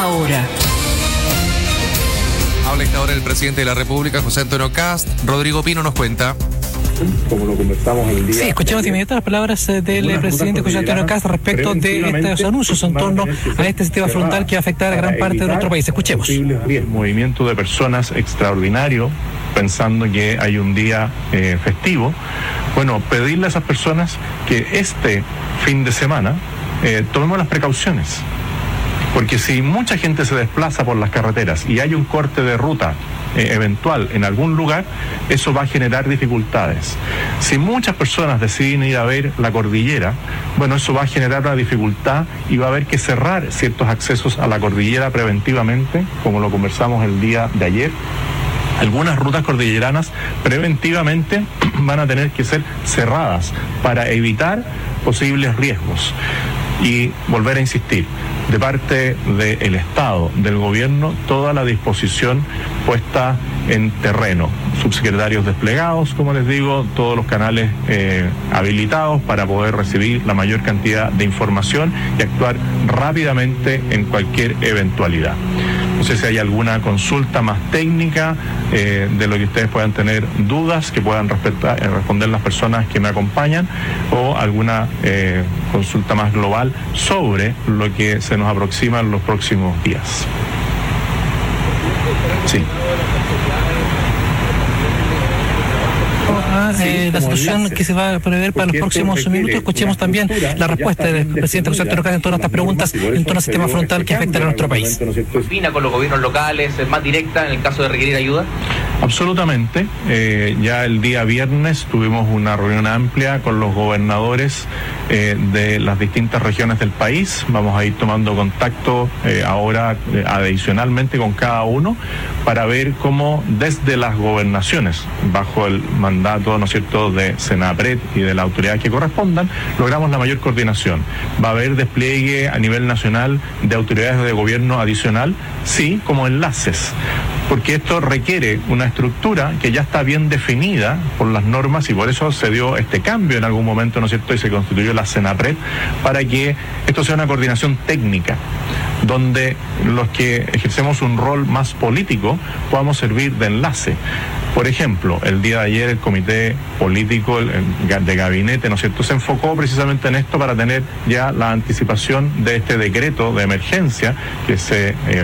Ahora. Habla esta hora el presidente de la República, José Antonio Kast. Rodrigo Pino nos cuenta. Como lo conversamos el día. Sí, escuchamos de inmediato las palabras del presidente José Antonio Kast respecto de estos anuncios en torno a este sistema frontal que va a afectar a gran parte de nuestro país. Escuchemos. Movimiento de personas extraordinario, pensando que hay un día festivo. Bueno, pedirle a esas personas que este fin de semana tomemos las precauciones. Porque si mucha gente se desplaza por las carreteras y hay un corte de ruta eventual en algún lugar, eso va a generar dificultades. Si muchas personas deciden ir a ver la cordillera, bueno, eso va a generar una dificultad y va a haber que cerrar ciertos accesos a la cordillera preventivamente, como lo conversamos el día de ayer. Algunas rutas cordilleranas preventivamente van a tener que ser cerradas para evitar posibles riesgos. Y volver a insistir, de parte del Estado, del gobierno, toda la disposición puesta en terreno. Subsecretarios desplegados, como les digo, todos los canales habilitados para poder recibir la mayor cantidad de información y actuar rápidamente en cualquier eventualidad. No sé si hay alguna consulta más técnica de lo que ustedes puedan tener dudas, que puedan responder las personas que me acompañan, o alguna consulta más global sobre lo que se nos aproxima en los próximos días. Sí. La situación que se va a prever para los próximos minutos. Escuchemos también la respuesta del presidente José Antonio Kast en torno a estas preguntas, en torno al sistema frontal que afecta a nuestro país. ¿Opina con los gobiernos locales, es más directa en el caso de requerir ayuda? Absolutamente. Ya el día viernes tuvimos una reunión amplia con los gobernadores de las distintas regiones del país. Vamos a ir tomando contacto ahora adicionalmente con cada uno para ver cómo desde las gobernaciones, bajo el mandato, ¿no es cierto?, de Senapred y de las autoridades que correspondan, logramos la mayor coordinación. ¿Va a haber despliegue a nivel nacional de autoridades de gobierno adicional? Sí, como enlaces, porque esto requiere una estructura que ya está bien definida por las normas y por eso se dio este cambio en algún momento, ¿no es cierto?, y se constituyó la Senapred para que esto sea una coordinación técnica, donde los que ejercemos un rol más político podamos servir de enlace. Por ejemplo, el día de ayer el comité político de gabinete, ¿no es cierto?, se enfocó precisamente en esto para tener ya la anticipación de este decreto de emergencia que se